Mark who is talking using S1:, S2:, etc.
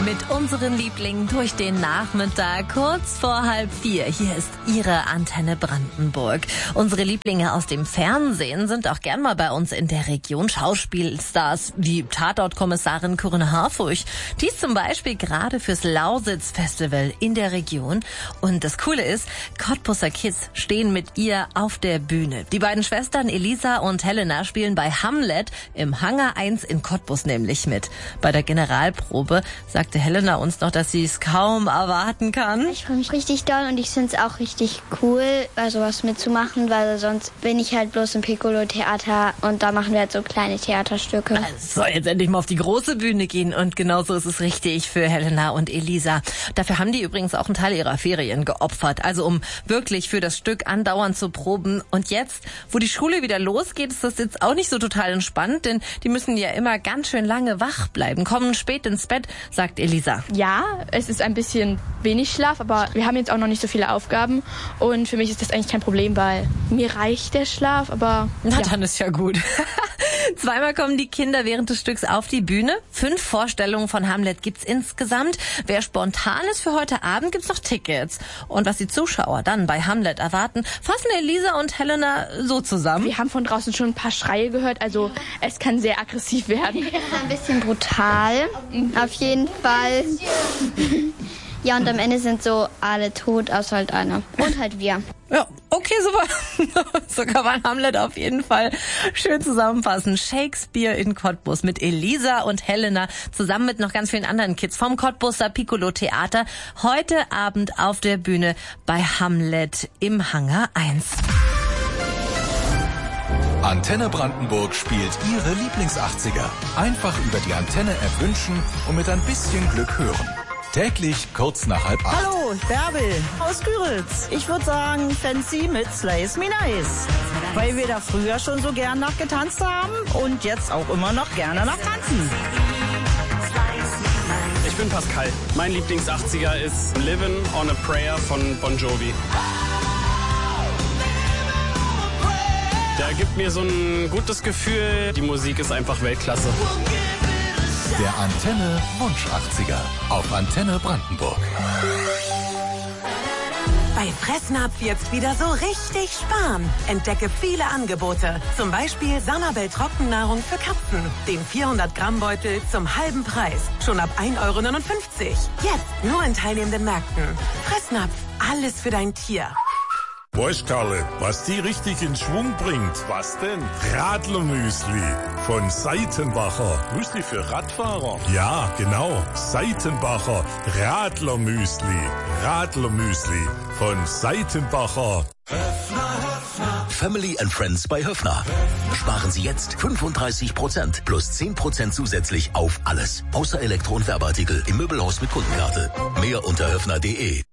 S1: mit unseren Lieblingen durch den Nachmittag, kurz vor 3:30. Hier ist Ihre Antenne Brandenburg. Unsere Lieblinge aus dem Fernsehen sind auch gern mal bei uns in der Region. Schauspielstars wie Tatortkommissarin Corinna Harfouch. Die ist zum Beispiel gerade fürs Lausitz-Festival in der Region. Und das Coole ist, Cottbuser Kids stehen mit ihr auf der Bühne. Die beiden Schwestern Elisa und Helena spielen bei Hamlet im Hangar 1 in Cottbus nämlich mit. Bei der Generalprobe sagte Helena uns noch, dass sie es kaum erwarten kann.
S2: Ich freue mich richtig doll und ich finde es auch richtig cool, bei sowas mitzumachen, weil sonst bin ich halt bloß im Piccolo-Theater und da machen wir halt so kleine Theaterstücke.
S1: Es soll jetzt endlich mal auf die große Bühne gehen und genauso ist es richtig für Helena und Elisa. Dafür haben die übrigens auch einen Teil ihrer Ferien geopfert, also um wirklich für das Stück andauernd zu proben. Und jetzt, wo die Schule wieder losgeht, ist das jetzt auch nicht so total entspannt, denn die müssen ja immer ganz schön lange wach bleiben, kommen spät ins Bett, sagt Elisa.
S3: Ja, es ist ein bisschen wenig Schlaf, aber wir haben jetzt auch noch nicht so viele Aufgaben und für mich ist das eigentlich kein Problem, weil mir reicht der Schlaf, aber
S1: Na, dann ist ja gut. Zweimal kommen die Kinder während des Stücks auf die Bühne. 5 Vorstellungen von Hamlet gibt's insgesamt. Wer spontan ist für heute Abend, gibt's noch Tickets. Und was die Zuschauer dann bei Hamlet erwarten, fassen Elisa und Helena so zusammen.
S3: Wir haben von draußen schon ein paar Schreie gehört, also es kann sehr aggressiv werden.
S2: Ein bisschen brutal, auf jeden Fall. Ja, und am Ende sind so alle tot, außer halt einer. Und halt wir.
S1: Ja, okay, super. So kann man Hamlet auf jeden Fall schön zusammenfassen. Shakespeare in Cottbus mit Elisa und Helena zusammen mit noch ganz vielen anderen Kids vom Cottbuser Piccolo-Theater. Heute Abend auf der Bühne bei Hamlet im Hangar 1.
S4: Antenne Brandenburg spielt Ihre Lieblings-80er. Einfach über die Antenne-App wünschen und mit ein bisschen Glück hören. Täglich kurz nach 7:30.
S5: Hallo, Bärbel aus Güritz. Ich würde sagen Fancy mit Slice Me Nice. Weil wir da früher schon so gern nachgetanzt haben und jetzt auch immer noch gerne nachtanzen.
S6: Ich bin Pascal. Mein Lieblings-80er ist Livin' on a Prayer von Bon Jovi. Der gibt mir so ein gutes Gefühl. Die Musik ist einfach Weltklasse.
S4: Der Antenne Wunsch 80er auf Antenne Brandenburg.
S7: Bei Fressnapf jetzt wieder so richtig sparen. Entdecke viele Angebote. Zum Beispiel Sanabel Trockennahrung für Katzen. Den 400-Gramm-Beutel zum halben Preis. Schon ab 1,59 €. Jetzt nur in teilnehmenden Märkten. Fressnapf, alles für dein Tier.
S8: Weißt, Karle, was die richtig in Schwung bringt? Was denn? Radlermüsli von Seitenbacher. Müsli für Radfahrer? Ja, genau. Seitenbacher Radlermüsli. Radlermüsli von Seitenbacher.
S9: Family and Friends bei Höffner. Sparen Sie jetzt 35% plus 10% zusätzlich auf alles. Außer Elektro- und Werbeartikel im Möbelhaus mit Kundenkarte. Mehr unter höffner.de.